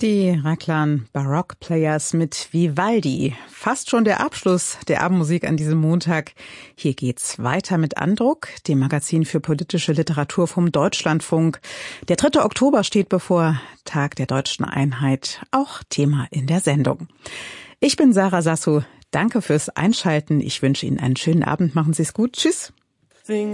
Die Raklan Baroque Players mit Vivaldi. Fast schon der Abschluss der Abendmusik an diesem Montag. Hier geht's weiter mit Andruck, dem Magazin für politische Literatur vom Deutschlandfunk. Der 3. Oktober steht bevor, Tag der Deutschen Einheit, auch Thema in der Sendung. Ich bin Sarah Sasso. Danke fürs Einschalten. Ich wünsche Ihnen einen schönen Abend. Machen Sie es gut. Tschüss.